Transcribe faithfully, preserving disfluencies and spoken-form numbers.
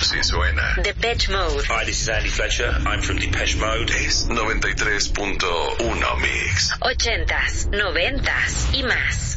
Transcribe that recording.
Sí suena. Depeche Mode. Hi, this is Andy Fletcher. I'm from Depeche Mode. Es noventa y tres punto uno Mix. Ochentas, noventas y más.